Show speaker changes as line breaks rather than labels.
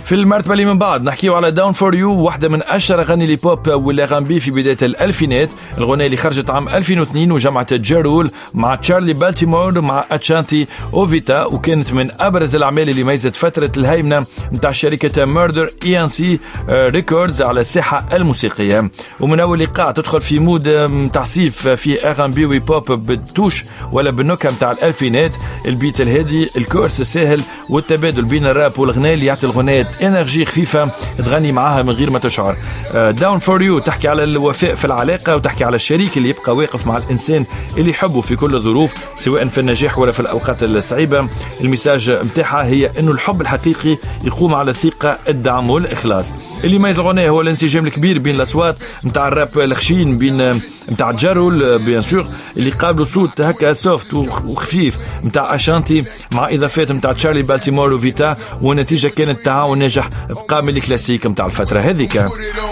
في المرتبة اللي من بعد نحكيو على داون فور يو، واحدة من أشهر أغاني البوب والأغاني في بداية الألفينات. الغنية اللي خرجت عام 2002 وجمعت جيرول مع تشارلي بالتيمور مع أتشانتي أوفيتا، وكانت من أبرز الأعمال اللي ميزت فترة الهيمنة متاع شركة ميردر ENC ريكوردز على الساحة الموسيقية. ومن أول إيقاع تدخل في مود متاع صيف فيه أغاني وبوب بالتوش ولا بالنكهة متاع الألفينات. البيت الهادي، الكورس السهل، والتبادل بين الراب والغناء اللي يعطي الغناء انرجي خفيفه تغني معاها من غير ما تشعر. داون فور يو تحكي على الوفاء في العلاقه، وتحكي على الشريك اللي يبقى واقف مع الانسان اللي يحبه في كل الظروف، سواء في النجاح ولا في الاوقات الصعيبه. المساج متاعها هي انه الحب الحقيقي يقوم على الثقه، الدعم والاخلاص. اللي يميز الغناء هو الانسجام الكبير بين الاصوات متاع الراب الخشين، بين متاع جارول بيان سور اللي قابلوا صوت هكا سوفت وخفيف متاع اشانتي مع اضافات متاع تشارلي بالتيمور وفيتا، والنتيجه كانت تعاون ناجح بقى من الكلاسيك متاع الفتره هذيك.